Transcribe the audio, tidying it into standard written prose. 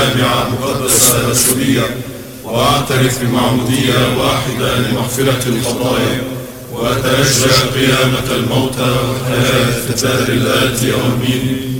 جامعة مقدسة رسولية، وأعترف بمعمودية واحدة لمغفرة الخطايا، وأترجى قيامة الموتى والحياة في الدار الآتي. آمين.